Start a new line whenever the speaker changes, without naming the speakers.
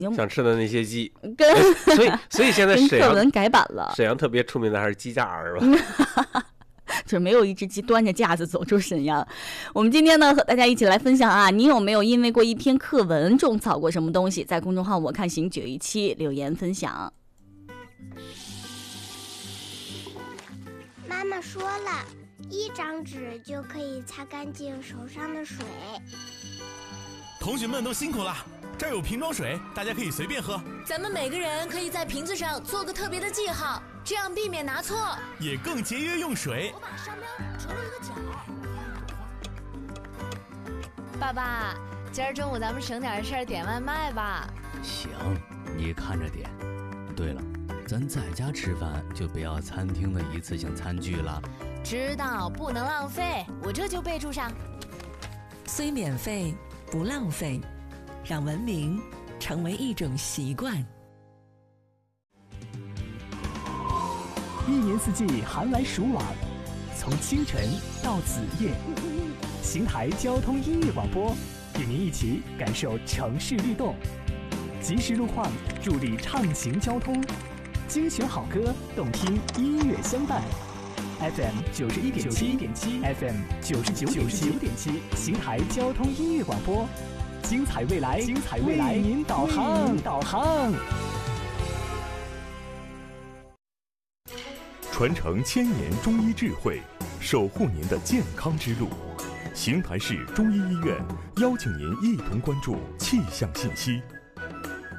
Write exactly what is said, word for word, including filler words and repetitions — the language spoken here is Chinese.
想吃的那些鸡，
跟
所以所以现在沈阳
课文改版了。
沈阳特别出名的还是鸡架儿，是吧？
就是没有一只鸡端着架子走出沈阳。我们今天呢，和大家一起来分享啊，你有没有因为过一篇课文种草过什么东西？在公众号我看行九一七留言分享。
妈妈说了，一张纸就可以擦干净手上的水。
同学们都辛苦了，这儿有瓶装水，大家可以随便喝。
咱们每个人可以在瓶子上做个特别的记号，这样避免拿错，
也更节约用水。
我把商标折了一个角。爸爸，今儿中午咱们省点事儿点外卖吧。
行，你看着点。对了，咱在家吃饭就不要餐厅的一次性餐具了。
知道，不能浪费，我这就备注上。
虽免费不浪费，让文明成为一种习惯。
一年四季寒来暑往，从清晨到子夜，邢台交通音乐广播与您一起感受城市律动，及时路况助力畅行交通，精选好歌，动听音乐相伴。F M 九十一点七，F M 九十九点七，邢台交通音乐广播，精彩未来，精彩未来，为您导航，导航。
传承千年中医智慧，守护您的健康之路。邢台市中医医院邀请您一同关注气象信息。